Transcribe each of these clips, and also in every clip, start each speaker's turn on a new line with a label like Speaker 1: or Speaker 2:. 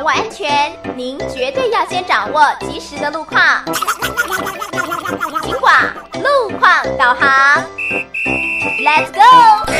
Speaker 1: 握安全，您绝对要先掌握及时的路况。警广路况导航 ，Let's go！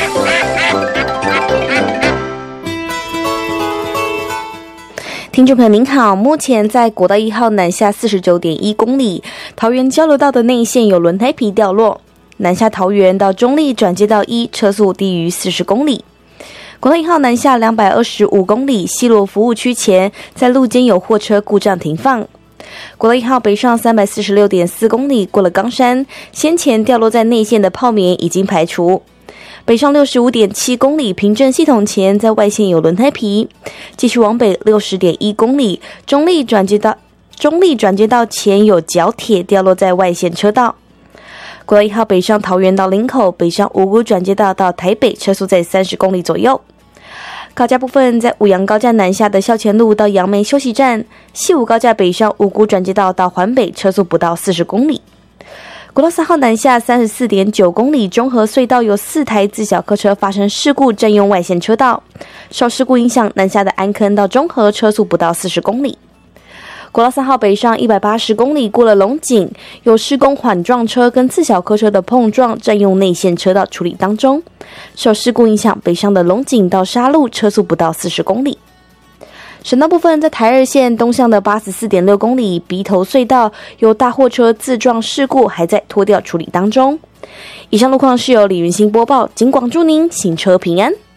Speaker 2: 听众朋友您好，目前在国道1号南下49.1公里，桃园交流道的内线有轮胎皮掉落，南下桃园到中坜转接道1车速低于40公里。国道1号南下225公里，西螺服务区前在路肩有货车故障停放。国道1号北上346.4公里，过了冈山，先前掉落在内线的泡棉已经排除。北上65.7公里，平镇系统前在外线有轮胎皮，继续往北60.1公里，中坜转接道前有角铁掉落在外线车道。国道1号北上桃园到林口，北上五股转接道到台北，车速在30公里左右。高架部分，在五杨高架南下的校前路到杨梅休息站，西武高架北上五股转接道到环北，车速不到40公里。国道3号南下34.9公里，中和隧道有4台自小客车发生事故，占用外线车道，受事故影响，南下的安坑到中和车速不到40公里。国道3号北上180公里，过了龙井，有施工缓撞车跟自小客车的碰撞，占用内线车道处理当中，受事故影响，北上的龙井到沙鹿车速不到40公里。省道部分，在台二线东向的84.6公里鼻头隧道有大货车自撞事故，还在拖吊处理当中。以上路况是由李云兴播报，警广祝您行车平安。